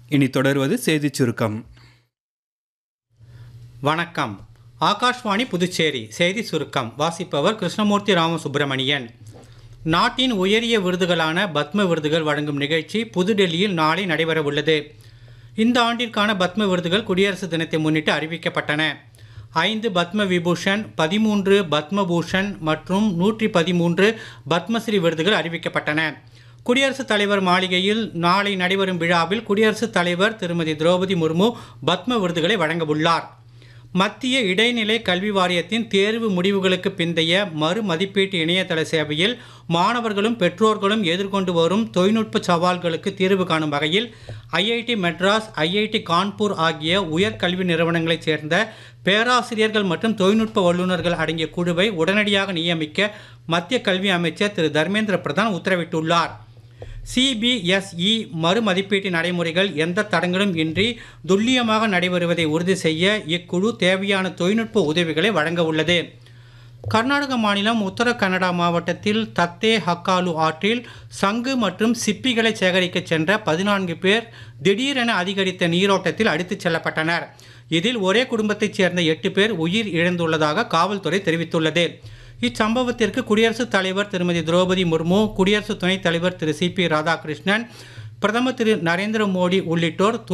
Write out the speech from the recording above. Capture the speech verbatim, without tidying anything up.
இனி தொடர்வது செய்திச் சுருக்கம். வணக்கம். ஆகாஷ்வாணி புதுச்சேரி செய்தி சுருக்கம் வாசிப்பவர் கிருஷ்ணமூர்த்தி ராமசுப்பிரமணியன். நாட்டின் உயரிய விருதுகளான பத்ம விருதுகள் வழங்கும் நிகழ்ச்சி புதுடெல்லியில் நாளை நடைபெறவுள்ளது. இந்த ஆண்டிற்கான பத்ம விருதுகள் குடியரசு தினத்தை முன்னிட்டு அறிவிக்கப்பட்டன. ஐந்து பத்ம விபூஷன், பதிமூன்று பத்மபூஷன் மற்றும் நூற்றி பதிமூன்று பத்மஸ்ரீ விருதுகள் அறிவிக்கப்பட்டன. குடியரசுத் தலைவர் மாளிகையில் நாளை நடைபெறும் விழாவில் குடியரசுத் தலைவர் திருமதி திரௌபதி முர்மு பத்ம விருதுகளை வழங்கவுள்ளார். மத்திய இடைநிலை கல்வி வாரியத்தின் தேர்வு முடிவுகளுக்கு பிந்தைய மறு மதிப்பீட்டு இணையதள சேவையில் மாணவர்களும் பெற்றோர்களும் எதிர்கொண்டு வரும் தொழில்நுட்ப சவால்களுக்கு தீர்வு காணும் வகையில் ஐஐடி மெட்ராஸ், ஐஐடி கான்பூர் ஆகிய உயர்கல்வி நிறுவனங்களைச் சேர்ந்த பேராசிரியர்கள் மற்றும் தொழில்நுட்ப வல்லுநர்கள் அடங்கிய குழுவை உடனடியாக நியமிக்க மத்திய கல்வி அமைச்சர் திரு தர்மேந்திர பிரதான் உத்தரவிட்டுள்ளார். சிபிஎஸ்இ மறு மதிப்பீட்டு நடைமுறைகள் எந்த தடங்களும் இன்றி துல்லியமாக நடைபெறுவதை உறுதி செய்ய இக்குழு தேவையான தொழில்நுட்ப உதவிகளை வழங்க உள்ளது. கர்நாடக மாநிலம் உத்தர கன்னடா மாவட்டத்தில் தத்தே ஹக்காலு ஆற்றில் சங்கு மற்றும் சிப்பிகளை சேகரிக்க சென்ற பதினான்கு பேர் திடீரென அதிகரித்த நீரோட்டத்தில் அடித்துச் செல்லப்பட்டனர். இதில் ஒரே குடும்பத்தைச் சேர்ந்த எட்டு பேர் உயிர் இழந்துள்ளதாக காவல்துறை தெரிவித்துள்ளது. இச்சம்பவத்திற்கு குடியரசுத் தலைவர் திருமதி திரௌபதி முர்மு, குடியரசு துணைத் தலைவர் திரு சி பி ராதாகிருஷ்ணன், பிரதமர் திரு நரேந்திர மோடி உள்ளிட்டோர்